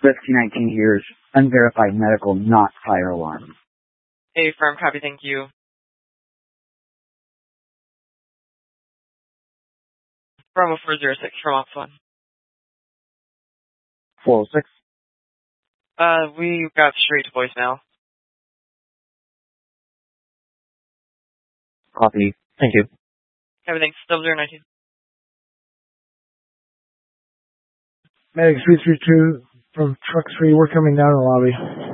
Whiskey 19 here's unverified medical, not fire alarm. A firm copy, thank you. Bravo 406 from Ops 1. 406. We got straight to voicemail. Copy. Thank you. Everything's 0019. Medic 332 from Truck 3, we're coming down to the lobby.